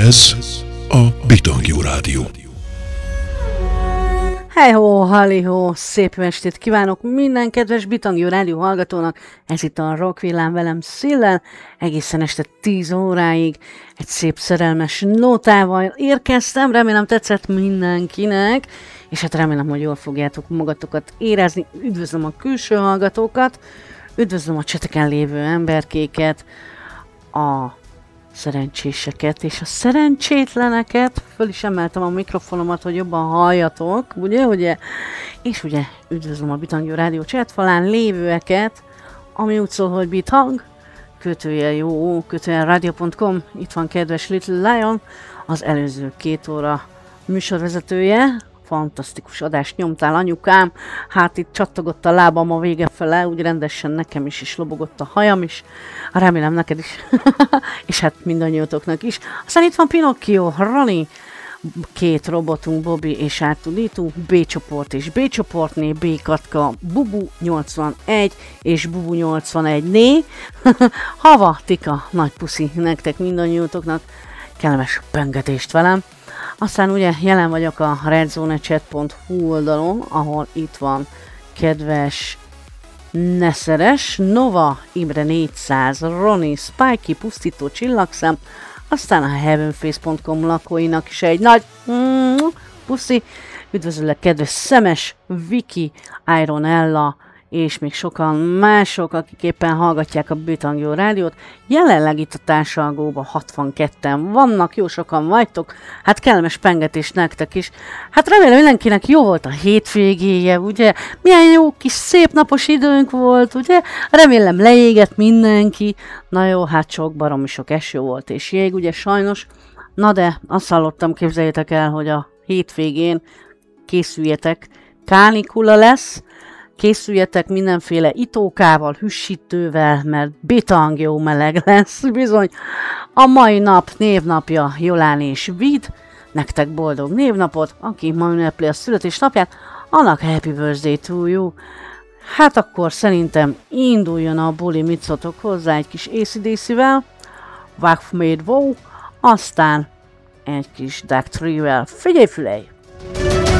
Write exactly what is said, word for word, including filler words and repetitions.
Ez a Bitangjó Rádió. Hejhó, halihó, szép estét kívánok minden kedves Bitangjó Rádió hallgatónak. Ez itt a Rock Villám velem Szillel, egészen este tíz óráig egy szép szerelmes nótával érkeztem. Remélem tetszett mindenkinek, és hát remélem, hogy jól fogjátok magatokat érezni. Üdvözlöm a külső hallgatókat, üdvözlöm a cseteken lévő emberkéket, a szerencséseket és a szerencsétleneket. Föl is emeltem a mikrofonomat, hogy jobban halljatok, ugye, ugye? És ugye üdvözlöm a Bitangjó Rádió chatfalán lévőeket, ami úgy szól, hogy Bitang, kötője jó, kötője rádió pont com. Itt van kedves Little Lion, az előző két óra műsorvezetője. Fantasztikus adást nyomtál, anyukám. Hát itt csattogott a lábam a vége fele, úgy rendesen nekem is, is lobogott a hajam is. Remélem neked is. És hát mindannyiótoknak is. Aztán itt van Pinocchio, Rani, két robotunk, Bobby és Ártudító, B csoport és B csoportné, B Katka, Bubu nyolcvanegy és Bubu nyolcvanegy né. Hava, Tika, nagy puszi nektek mindannyiótoknak. Kellemes pengetést velem. Aztán ugye jelen vagyok a redzonechat pont hu oldalon, ahol itt van kedves Neszeres, Nova, Imre négyszáz, Roni, Spikey, Pusztító Csillagszem, aztán a heavenface pont com lakóinak is egy nagy mm, puszi. Üdvözöllek kedves Szemes, Viki, Ironella, és még sokan mások, akik éppen hallgatják a Bitangjó Rádiót. Jelenleg itt a társalgóban hatvanketten vannak, jó sokan vagytok, hát kellemes pengetés nektek is. Hát remélem mindenkinek jó volt a hétvégéje, ugye? Milyen jó kis szép napos időnk volt, ugye? Remélem leégett mindenki. Na jó, hát sok baromi sok eső volt és jég, ugye sajnos. Na de azt hallottam, képzeljétek el, hogy a hétvégén készüljetek, kánikula lesz. Készüljetek mindenféle itókával, hűsítővel, mert bitangjó meleg lesz. Bizony, a mai nap névnapja Jolán és Vid. Nektek boldog névnapot, aki ma ünnepli a születésnapját, annak happy birthday to you. Hát akkor szerintem induljon a buli, mit szóltok hozzá egy kis á cé dé cé-vel, Wach Made Wow, aztán egy kis Dark Tree-vel. Figyelj fülej!